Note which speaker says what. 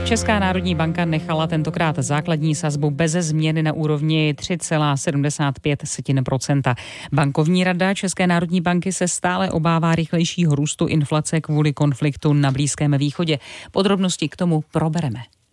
Speaker 1: Česká národní banka nechala tentokrát základní sazbu beze změny na úrovni 3,75%. Bankovní rada České národní banky se stále obává rychlejšího růstu inflace kvůli konfliktu na Blízkém východě. Podrobnosti k tomu probereme.